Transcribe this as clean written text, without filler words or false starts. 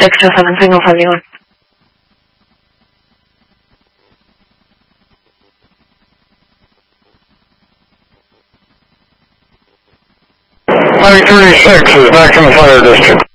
607 signal 71. Highway 36 is back in the fire district.